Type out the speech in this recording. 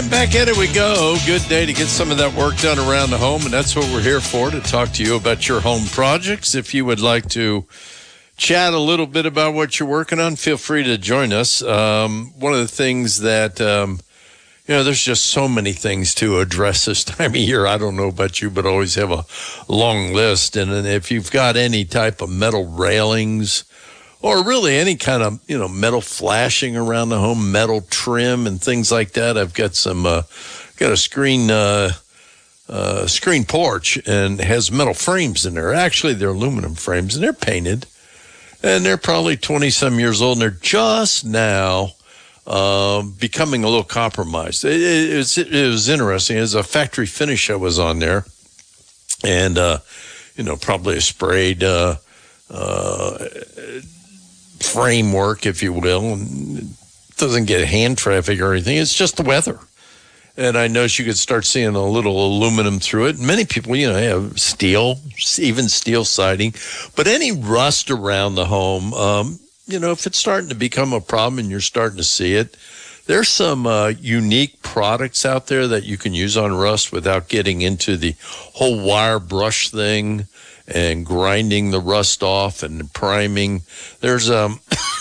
Back at it we go. Good day to get some of that work done around the home, and that's what we're here for, to talk to you about your home projects. If you would like to chat a little bit about what you're working on, feel free to join us. One of the things that, there's just so many things to address this time of year. I don't know about you, but I always have a long list. And if you've got any type of metal railings, or really any kind of, metal flashing around the home, metal trim and things like that. I've got got a screen porch and has metal frames in there. Actually, they're aluminum frames and they're painted. And they're probably 20-some years old and they're just now becoming a little compromised. It was interesting. It was a factory finish I was on there. And, probably a sprayed framework, if you will, and it doesn't get hand traffic or anything. It's just the weather. And I noticed you could start seeing a little aluminum through it. Many people, have steel, even steel siding. But any rust around the home, if it's starting to become a problem and you're starting to see it, there's some unique products out there that you can use on rust without getting into the whole wire brush thing and grinding the rust off and priming. There's